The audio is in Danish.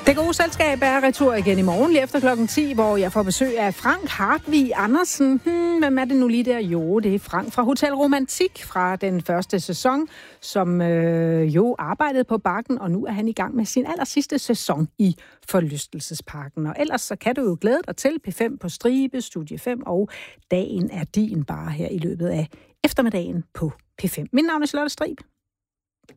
Det gode selskab er retur igen i morgen lige efter klokken 10, hvor jeg får besøg af Frank Hartvig Andersen. Hvem er det nu lige der? Jo, det er Frank fra Hotel Romantik fra den første sæson, som jo arbejdede på Bakken, og nu er han i gang med sin allersidste sæson i Forlystelsesparken. Og ellers så kan du jo glæde dig til P5 på stribe, Studie 5 og Dagen er din bare her i løbet af eftermiddagen på P5. Mit navn er Charlotte Strib.